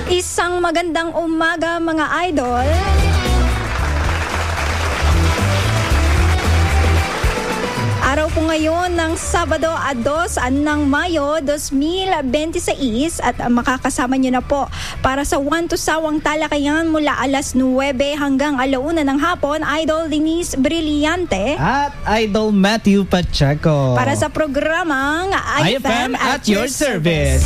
Isang magandang umaga mga idol. Araw po ngayon ng Sabado 2 ng Mayo 2026 at makakasama nyo na po para sa One to Sawang Talakayan mula alas 9 hanggang 1:00 ng hapon, Idol Denise Brillante at Idol Matthew Pacheco para sa programang IFM at your service.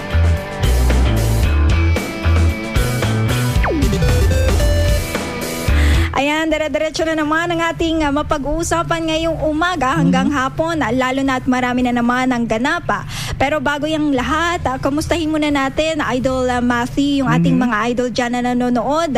Ayan, dire-diretso na naman ang ating mapag-uusapan ngayong umaga hanggang hapon, lalo na at marami na naman ang ganapa. Pero bago yung lahat, kamustahin muna natin, Idol Matthew, yung ating mga idol dyan na nanonood.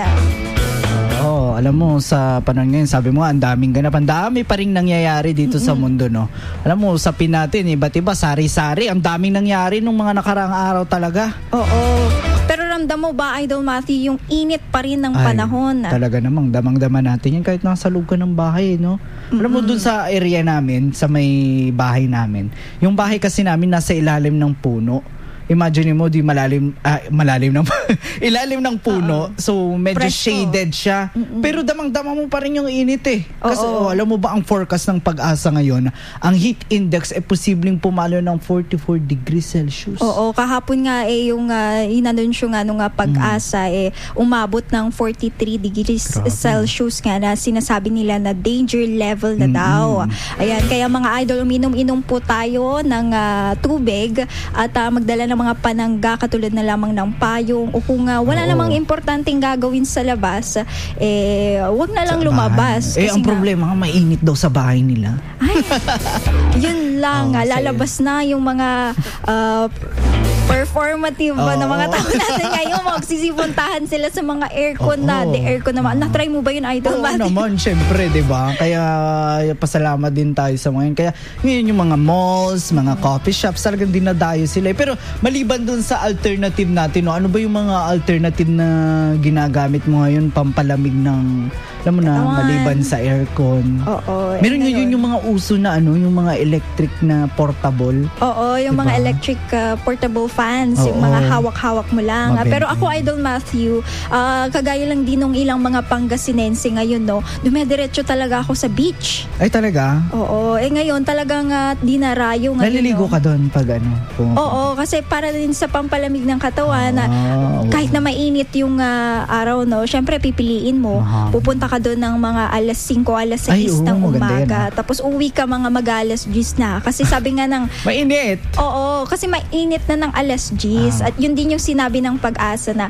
Alam mo, sa panahon ngayon, sabi mo, ang daming ganap, ang dami pa rin nangyayari dito sa mundo, no? Alam mo, usapin natin, iba't iba, sari-sari, ang daming nangyari nung mga nakaraang araw talaga. Oo. Pero ramdam mo ba, Idol Matthew, yung init pa rin ng panahon? Talaga namang, damang-dama natin yan kahit nasa loob ka ng bahay, no? Alam mo, dun sa area namin, sa may bahay namin, yung bahay kasi namin nasa ilalim ng puno. Imagine mo, di malalim ng ilalim ng puno. So medyo Presko. shaded siya. Pero damang-dama mo pa rin yung init eh. Kasi alam mo ba ang forecast ng Pag-asa ngayon, ang heat index ay posibleng pumalo ng 44 degrees Celsius. Oo, kahapon nga yung inanunsyo nga nung Pag-asa umabot ng 43 degrees Celsius nga na sinasabi nila na danger level na daw. Ayan, kaya mga idol, uminom-inom po tayo ng tubig at magdala ng mga panangga katulad na lamang ng payong o kung wala namang importanteng gagawin sa labas, wag na lang lumabas. Kasi ang problema, mainit daw sa bahay nila. Ay, yun lang. Lalabas na yung mga performative na mga tao natin ngayon. Magsisipuntahan sila sa mga aircon na. The aircon naman. Na-try mo ba yun, Idol? Oo naman, syempre, diba? Kaya pasalamat din tayo sa mga yun. Kaya ngayon yung mga malls, mga coffee shops, talagang dinadayo sila. Pero maliban dun sa alternative natin, no? Ano ba yung mga alternative na ginagamit mo ngayon pampalamig ng, alam mo na, maliban sa aircon? Oo. Meron ngayon yung mga uso na yung mga electric na portable. Oo, yung mga electric portable fans, yung mga hawak-hawak mo lang. Pero ako, Idol Matthew, kagaya lang din ng ilang mga Pangasinense ngayon, no, dumediretso talaga ako sa beach. Ay, talaga? Oo. Ngayon, talagang dinarayo ngayon. Naliligo ka doon pag Oo, kasi para din sa pampalamig ng katawan, kahit na mainit yung araw, no, syempre pipiliin mo, pupunta ka doon ng mga alas 5, alas 6 ng umaga. Tapos uwi ka mga mag-alas 10 na. Kasi sabi nga ng... Mainit! Oo, kasi mainit na ng alas 10. At yun din yung sinabi ng Pag-asa na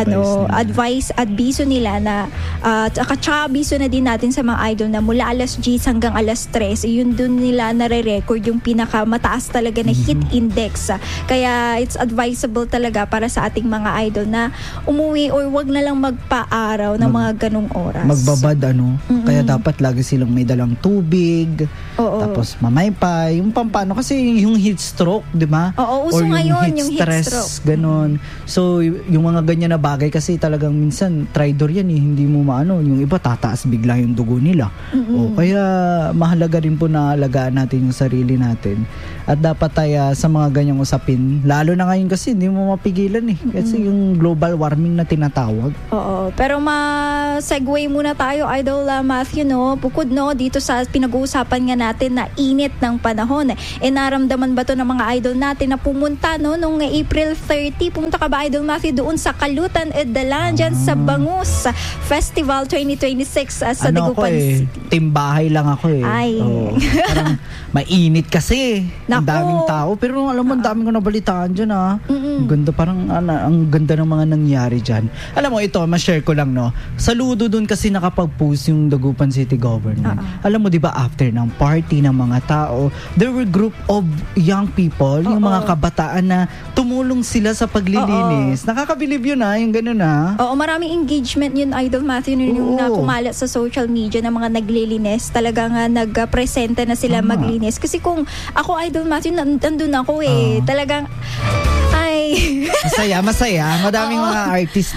adviso nila na tsaka abiso na din natin sa mga idol na mula alas 10 hanggang alas 3, yun dun nila nare-record yung pinakamataas talaga na heat index. Kaya it's advisable talaga para sa ating mga idol na umuwi or wag na lang magpa-araw ng mga ganung oras. Magbabad kaya dapat lagi silang may dalang tubig. Tapos mamaypay, yung pampano kasi yung heat stroke, di ba? Oo, uso ngayon yung heat stress, stroke. Ganon. So yung mga ganyan na bagay kasi talagang minsan traitor yan hindi mo maano, yung iba tataas bigla yung dugo nila. Kaya mahalaga rin po na alagaan natin yung sarili natin. At dapat tayo sa mga ganyang usapin, lalo na ngayon kasi hindi mo mapigilan kasi yung global warming na tinatawag. Oo, pero ma-segue muna tayo, Idol Matthew, no? Bukod dito sa pinag-uusapan nga natin na init ng panahon. Naramdaman ba to ng mga idol natin na pumunta nung April 30? Pumunta ka ba, Idol Matthew, doon sa Kalutan Eddalan dyan sa Bangus Festival 2026 sa Dagupan City? Timbahay lang ako Ay. Parang mainit kasi. Ang daming tao. Pero alam mo, ang daming ko nabalitaan dyan Ang ganda, parang ang ganda ng mga nangyari dyan. Alam mo, ito, ma-share ko lang, no? Saludo dun kasi nakapag-post yung Dagupan City Government. Alam mo, di ba, after ng party ng mga tao, there were group of young people, yung mga kabataan na tumulong sila sa paglilinis. Nakakabilib yun yung ganun Oo, maraming engagement yun, Idol Matthew, yung kumalat sa social media ng mga naglilinis. Talagang nagpresenta na sila maglinis. Kasi kung ako, Idol Matthew, nandun ako talagang, ay. Masaya. Madaming mga artist, no?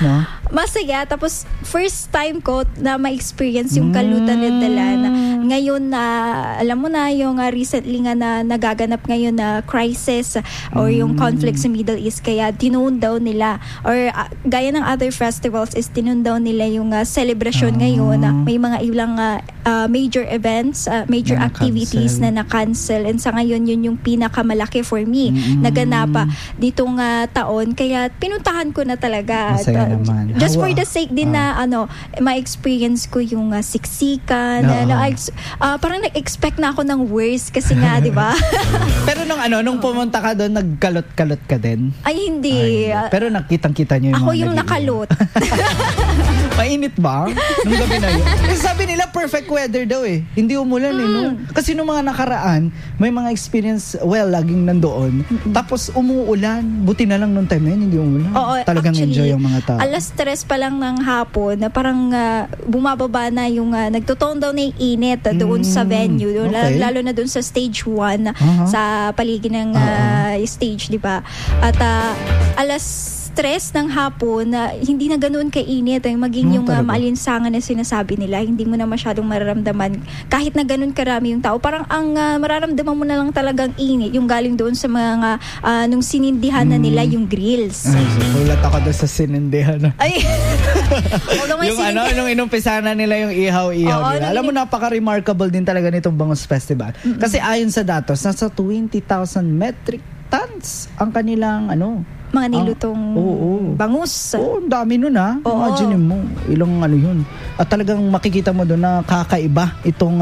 masaya. Tapos, first time ko na ma-experience yung kalutan ni Dalan. Ngayon na, alam mo na, yung recently nga na nagaganap ngayon na crisis or yung conflict sa Middle East. Kaya, tinune daw nila. Or, gaya ng other festivals is tinune daw nila yung celebration ngayon. May mga ilang major events, major activities na na-cancel. And sa ngayon, yun yung pinakamalaki for me. Naganapa ditong taon. Kaya, pinuntahan ko na talaga. Masaya naman. Just for the sake din na ma-experience ko yung siksikan. Parang nag-expect na ako ng worst kasi nga, di ba? Pero nung pumunta ka doon, nagkalot-kalot ka din? Ay, hindi. Pero nakitang-kita niyo yung ako mga yung nakalot. Mainit ba? Nung gabi na yun. Kasi sabi nila, perfect weather daw eh. Hindi umulan no? Kasi nung mga nakaraan, may mga experience, laging nandoon. Tapos umuulan. Buti na lang nung time na yun, hindi umulan. Oo, talagang actually, enjoy yung mga tao. Alas 3 pa lang ng hapon, na parang bumababa na yung, nagtotone down na yung init doon sa venue. Doon, lalo na doon sa stage 1, sa paligid ng stage, di ba? At alas 3 ng hapon na hindi na ganoon kainit maging yung maalinsangan na sinasabi nila, hindi mo na masyadong mararamdaman kahit na ganoon karami yung tao. Parang ang mararamdaman mo na lang talagang init yung galing doon sa mga nung sinindihan na nila yung grills. Ulat ako doon sa sinindihan. Ay. Yung nung inumpisa na nila yung ihaw-ihaw nila. Alam mo, napaka-remarkable din talaga nitong Bangus Festival. Kasi ayon sa datos, nasa 20,000 metric tons ang kanilang mga nilutong bangus. Ang dami nun Imagine mo, ilang yun. At talagang makikita mo doon na kakaiba itong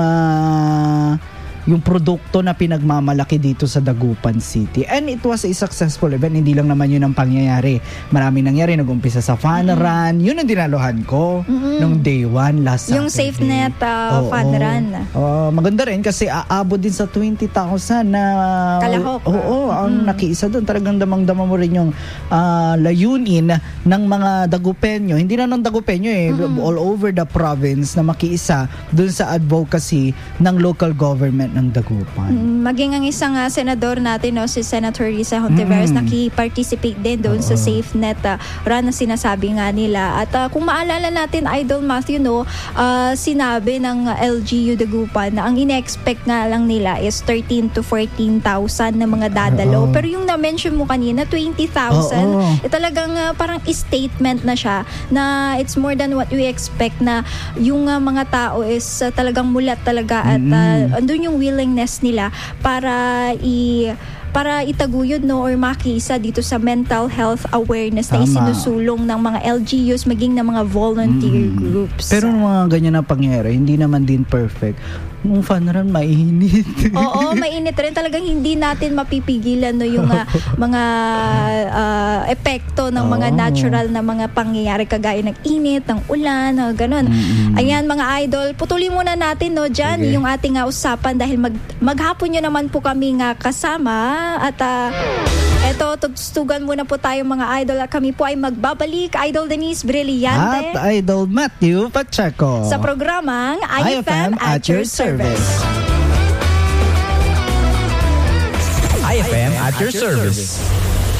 yung produkto na pinagmamalaki dito sa Dagupan City. And it was a successful event. Hindi lang naman yun ang pangyayari. Marami nangyari. Nag-umpisa sa fun run. Yun ang dinaluhan ko nung day 1 last Saturday. Yung SafeNet fun run. Maganda rin kasi aabot din sa 20,000 na kalahok. Ang nakiisa doon. Talagang damang-dama mo rin yung layunin ng mga Dagupenyo. Hindi na ng Dagupenyo all over the province na makiisa doon sa advocacy ng local government ng Dagupan. Maging ang isang senador natin, si Senator Risa Hontiveros, naki-participate din doon sa SafeNet run na sinasabi nga nila. At kung maalala natin, Idol Matthew, sinabi ng LGU Dagupan na ang ine-expect nga lang nila is 13 to 14,000 na mga dadalo. Pero yung na-mention mo kanina, 20,000, talagang parang statement na siya na it's more than what we expect, na yung mga tao is talagang mulat talaga at andun yung willingness nila para itaguyod or makisa dito sa mental health awareness na isinusulong ng mga LGUs maging ng mga volunteer groups. Pero mga ganyan na pangyayari, hindi naman din perfect. Nung fun run, mainit. Oo, mainit rin. Talagang hindi natin mapipigilan yung mga epekto ng mga natural na mga pangyayari kagaya ng init, ng ulan, ganun. Ayan mga idol, putulin muna natin dyan yung ating usapan dahil maghapon nyo naman po kami kasama at eto, tugstugan muna po tayo mga idol at kami po ay magbabalik. Idol Denise Brillante at Idol Matthew Pacheco sa programang IFM at your service. IFM at your service.